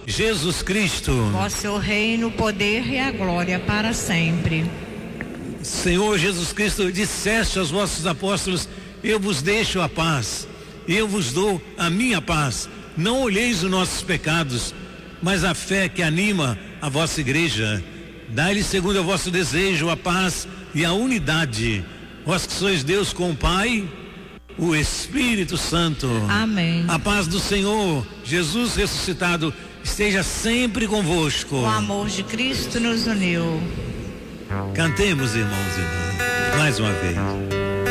Jesus Cristo. Vosso reino, o poder e a glória para sempre. Senhor Jesus Cristo, disseste aos vossos apóstolos: eu vos deixo a paz, eu vos dou a minha paz. Não olheis os nossos pecados, mas a fé que anima a vossa igreja. Dai-lhe segundo o vosso desejo a paz e a unidade. Vós que sois Deus com o Pai, o Espírito Santo. Amém. A paz do Senhor Jesus ressuscitado esteja sempre convosco. O amor de Cristo nos uniu. Cantemos, irmãos e irmãs, mais uma vez.